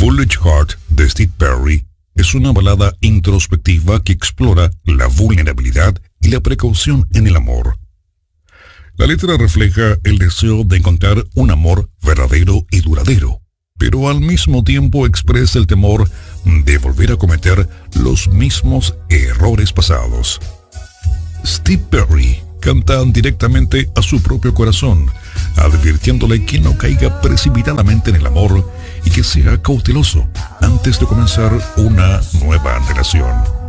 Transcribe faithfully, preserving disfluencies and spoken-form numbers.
Foolish Heart de Steve Perry es una balada introspectiva que explora la vulnerabilidad y la precaución en el amor. La letra refleja el deseo de encontrar un amor verdadero y duradero, pero al mismo tiempo expresa el temor de volver a cometer los mismos errores pasados. Steve Perry canta directamente a su propio corazón, advirtiéndole que no caiga precipitadamente en el amor y que sea cauteloso antes de comenzar una nueva relación.